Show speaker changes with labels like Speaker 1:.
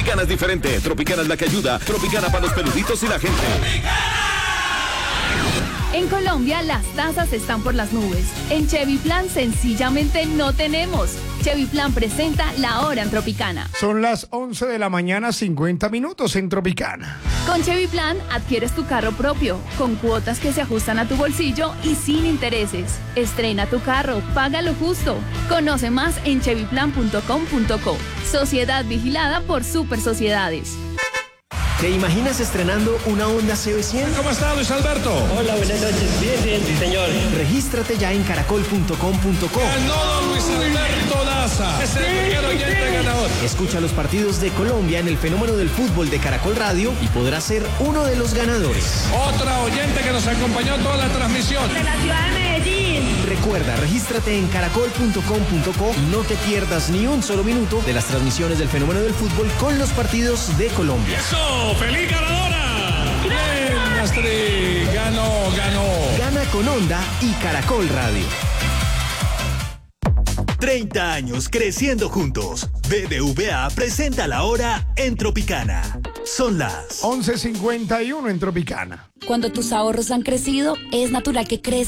Speaker 1: Tropicana es diferente. Tropicana es la que ayuda. Tropicana para los peluditos y la gente.
Speaker 2: En Colombia las tasas están por las nubes. En Chevy Plan sencillamente no tenemos. Chevy Plan presenta La Hora en Tropicana.
Speaker 3: Son las 11 de la mañana, 50 minutos en Tropicana.
Speaker 2: Con Chevy Plan adquieres tu carro propio, con cuotas que se ajustan a tu bolsillo y sin intereses. Estrena tu carro, paga lo justo. Conoce más en chevyplan.com.co. Sociedad vigilada por Super Sociedades.
Speaker 4: ¿Te imaginas estrenando una Honda CB100?
Speaker 5: ¿Cómo está, Luis Alberto?
Speaker 6: Hola, buenas noches. Bien, sí, señor.
Speaker 4: Regístrate ya en caracol.com.co.
Speaker 5: Ganó Luis Alberto Daza. Es el primer oyente ganador.
Speaker 4: Escucha los partidos de Colombia en el fenómeno del fútbol de Caracol Radio y podrás ser uno de los ganadores.
Speaker 5: Otra oyente que nos acompañó toda la transmisión.
Speaker 7: De la ciudad de Medellín.
Speaker 4: Recuerda, regístrate en caracol.com.co y no te pierdas ni un solo minuto de las transmisiones del fenómeno del fútbol con los partidos de Colombia.
Speaker 5: ¡Eso! ¡Feliz ganadora! ¡Bien, Astrid! ¡Ganó!
Speaker 4: Gana con Honda y Caracol Radio.
Speaker 8: 30 años creciendo juntos. BBVA presenta La Hora en Tropicana. Son las
Speaker 3: 11:51 en Tropicana.
Speaker 9: Cuando tus ahorros han crecido, es natural que crezcan